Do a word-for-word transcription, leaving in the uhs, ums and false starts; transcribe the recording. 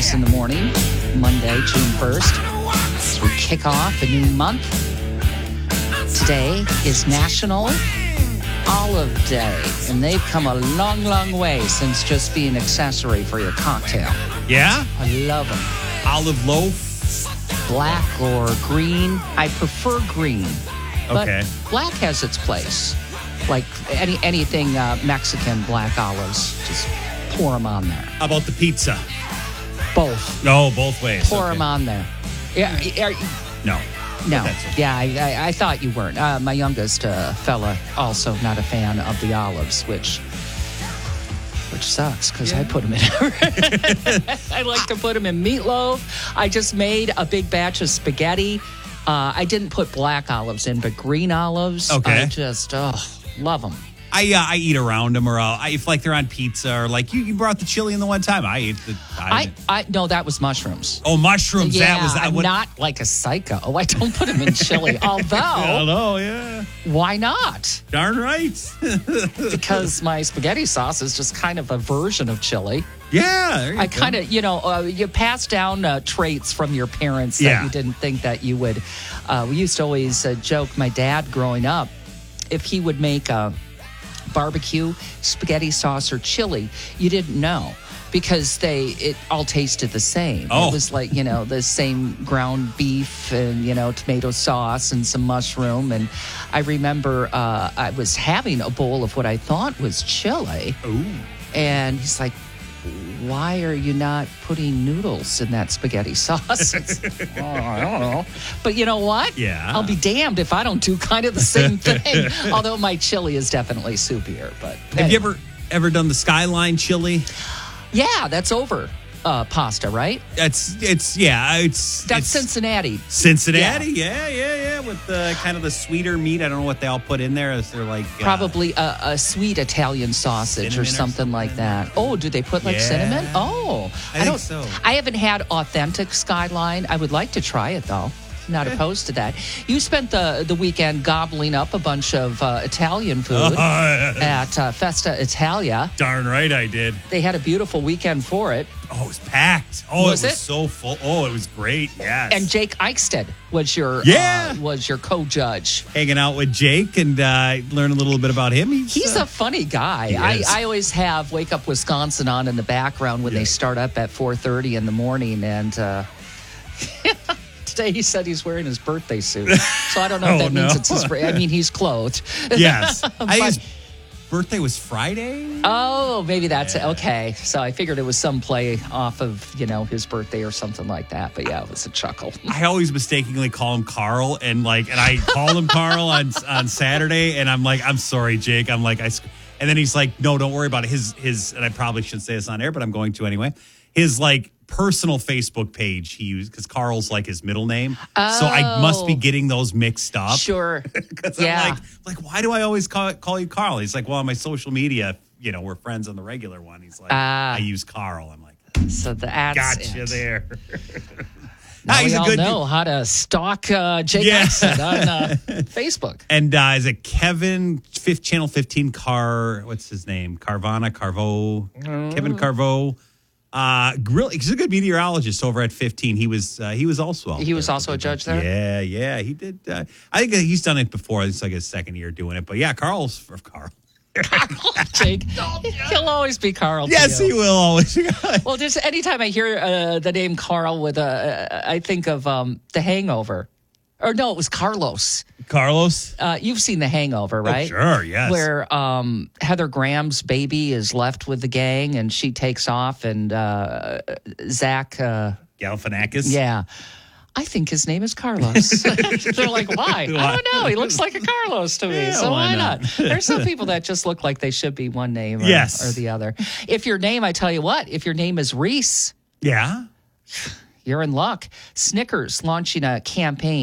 us in the morning, Monday, June first, as we kick off a new month. Today is National Olive Day, and they've come a long, long way since just being an accessory for your cocktail. Yeah? I love them. Olive loaf? Black or green. I prefer green. But Okay. black has its place. Like any anything uh, Mexican, black olives, just pour them on there. How about the pizza? Both. No, both ways. Pour okay. them on there. Yeah. Are, No. No, That's okay. yeah, I, I, I thought you weren't. Uh, my youngest uh, fella also not a fan of the olives, which which sucks because I put them in. I like to put them in meatloaf. I just made a big batch of spaghetti. Uh, I didn't put black olives in, but green olives. Okay. I just oh, love them. I uh, I eat around them, or uh, I, if like they're on pizza, or like you, you brought the chili in the one time. I ate the. I, I, I no, that was mushrooms. oh, mushrooms. Yeah, that was. I I'm would, not like a psycho. Oh, I don't put them in chili. Although, Hello, yeah. why not? Darn right. Because my spaghetti sauce is just kind of a version of chili. Yeah. There you I go. kind of, you know, uh, you pass down uh, traits from your parents that Yeah. you didn't think that you would. Uh, we used to always uh, joke, my dad growing up, if he would make a barbecue, spaghetti sauce, or chili, you didn't know. Because they, it all tasted the same. Oh. It was like, you know, the same ground beef and, you know, tomato sauce and some mushroom. And I remember uh, I was having a bowl of what I thought was chili. Ooh. And he's like, why are you not putting noodles in that spaghetti sauce? It's, oh, I don't know. But you know what? Yeah. I'll be damned if I don't do kind of the same thing. Although my chili is definitely soupier. But Have you ever ever done the Skyline chili? Yeah, that's over uh, pasta, right? That's it's yeah. It's That's it's Cincinnati. Cincinnati. Yeah, yeah, yeah. With the kind of the sweeter meat. I don't know what they all put in there. Is they're like uh, Probably a, a sweet Italian sausage Cinnamon or or something, something like in that. Oh, do they put like Yeah. cinnamon? Oh, I think don't. so. I haven't had authentic Skyline. I would like to try it though. Not opposed to that. You spent the the weekend gobbling up a bunch of uh, Italian food at uh, Festa Italia. Darn right, I did. They had a beautiful weekend for it. Oh, it was packed. Oh, Was it was it? so full. Oh, it was great. Yes. And Jake Eichstead was your Yeah. uh, was your co-judge. hanging out with Jake and uh, learn a little bit about him. He's, He's uh, a funny guy. He I, is. I always have Wake Up Wisconsin on in the background when Yeah. they start up at four thirty in the morning. And uh, today he said he's wearing his birthday suit. So I don't know if Oh, that means no. it's his birthday. I mean, he's clothed. yes. I But- think his birthday was Friday. Oh, maybe that's it. Okay. So I figured it was some play off of, you know, his birthday or something like that. But yeah, it was a chuckle. I always mistakenly call him Carl, and like, and I called him Carl on on Saturday, and I'm like, I'm sorry, Jake. I'm like, I, sc-" and then he's like, no, don't worry about it. His his, and I probably shouldn't say this on air, but I'm going to anyway. His like personal Facebook page he used because Carl's like his middle name, so I must be Oh. getting those mixed up. Sure. Because Yeah. I'm like, like, why do I always call call you Carl? He's like, well, on my social media, you know, we're friends on the regular one. He's like, Ah. I use Carl. I'm like, So that's gotcha it. there. Now Ah, he's we a all good know how to stalk uh, Jake Yeah. Eichstead on uh, Facebook. And uh, is it Kevin, fifth channel fifteen Car? What's his name? Carvana, Carvo, Kevin Carvo. Uh, really, he's a good meteorologist over at fifteen. He was uh, he was also out He was there. also a judge there? Yeah, yeah, he did. Uh, I think he's done it before. It's like his second year doing it. But yeah, Carl's for Carl. Jake, he'll always be Carl. to Yes, you. he will always. Well, just anytime I hear uh, the name Carl with a, I think of um, The Hangover. Or no, it was Carlos. Carlos. Uh, you've seen The Hangover, right? Oh, sure, yes. Where um, Heather Graham's baby is left with the gang and she takes off and uh, Zach, uh, Galifianakis. yeah. I think his name is Carlos. They're like, why? I don't know. He looks like a Carlos to me. Yeah, so why why not? not? There's some people that just look like they should be one name or, Yes. or the other. If your name, I tell you what, if your name is Reese, Yeah. you're in luck. Snickers launching a campaign